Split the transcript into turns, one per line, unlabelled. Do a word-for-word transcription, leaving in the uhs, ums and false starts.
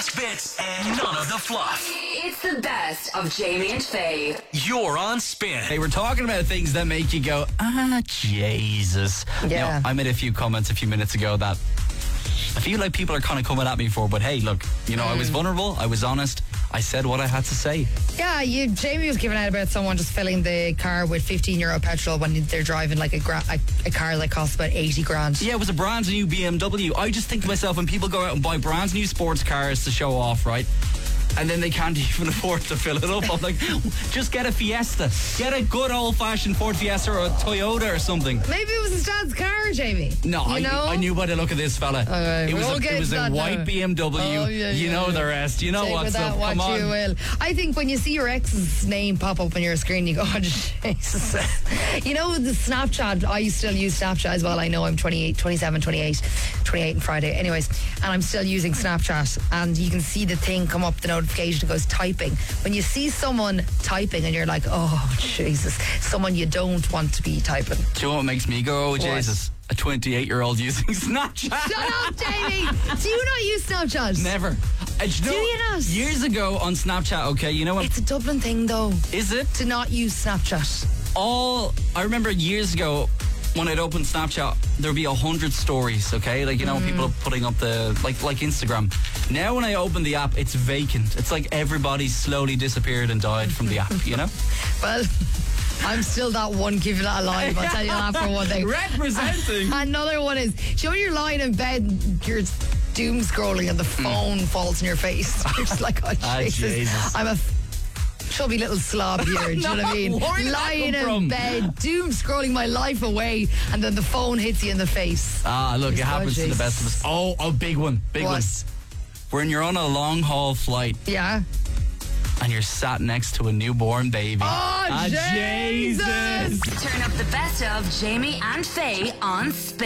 best bits and none of the fluff.
It's the best of Jamie and Faye.
You're on Spin.
Hey, we're talking about things that make you go, ah, Jesus.
Yeah.
Now, I made a few comments a few minutes ago that I feel like people are kind of coming at me for, but hey, look, you know,
Mm.
I was vulnerable, I was honest, I said what I had to say.
Yeah, you, Jamie was giving out about someone just filling the car with fifteen euro petrol when they're driving like a, gra- a, a car that costs about eighty grand.
Yeah, it was a brand new B M W. I just think to myself, when people go out and buy brand new sports cars to show off, right? And then they can't even afford to fill it up. I'm like, just get a Fiesta. Get a good old-fashioned Ford Fiesta or a Toyota or something.
Maybe it was his dad's car, Jamie.
No,
you
I,
know?
I knew by the look of this fella.
Okay,
it was
we'll
a,
get
it was
into
a
that
white
now.
B M W.
Oh, yeah,
you
yeah,
know
yeah.
the rest. You know
Take
what's
with that
up.
what
Come on.
you will. I think when you see your ex's name pop up on your screen, you go, oh, Jesus. You know, the Snapchat, I still use Snapchat as well. I know I'm twenty-eight, twenty-seven, twenty-eight, twenty-eight on Friday. Anyways, and I'm still using Snapchat, and you can see the thing come up, the notification that goes typing. When you see someone typing and you're like, oh, Jesus, someone you don't want to be typing.
Do you know what makes me go, oh,
What?
Jesus? A twenty-eight-year-old using Snapchat.
Shut up, Jamie. Do you not use Snapchat?
Never. Uh, do you, know,
Do you not?
Years ago on Snapchat, okay, you know what?
It's a Dublin thing, though,
Is it?
to not use Snapchat.
All, I remember years ago when I'd open Snapchat, there'd be a hundred stories, okay? Like, you know,
Mm.
people putting up the, like like Instagram. Now when I open the app, it's vacant. It's like everybody slowly disappeared and died from the app, you know?
Well, I'm still that one keeping that alive. I'll tell you that for one thing.
Representing.
Another one is, show you're lying in bed, you're doom scrolling and the phone falls in your face. You're just like, oh,
Ah,
Jesus.
Jesus.
I'm a f- chubby little slob here, do you know what I mean?
Where did that
Lying
come
in
from?
bed, doom scrolling my life away, and then the phone hits you in the face.
Ah, look, it
Just, oh,
happens to the
Jesus.
best of us. Oh, a big one. Big
What?
one. When you're on a long haul flight
Yeah.
and you're sat next to a newborn baby.
Oh,
Ah,
Jesus!
Turn up the best of Jamie and Faye on Spin.